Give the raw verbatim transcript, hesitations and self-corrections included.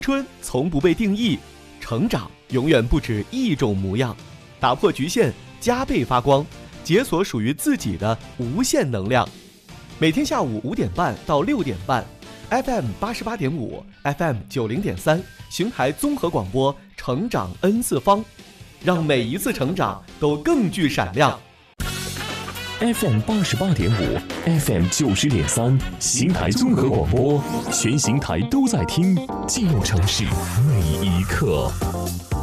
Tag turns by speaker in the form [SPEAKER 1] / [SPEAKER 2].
[SPEAKER 1] 春从不被定义，成长永远不止一种模样。打破局限，加倍发光，解锁属于自己的无限能量。每天下午五点半到六点半 ，F M 八十八点五 ，F M 九零点三，邢台综合广播，成长 N 次方，让每一次成长都更具闪亮。
[SPEAKER 2] F M 八十八点五 ，F M 九十点三，邢台综合广播，全邢台都在听，记录城市每一刻。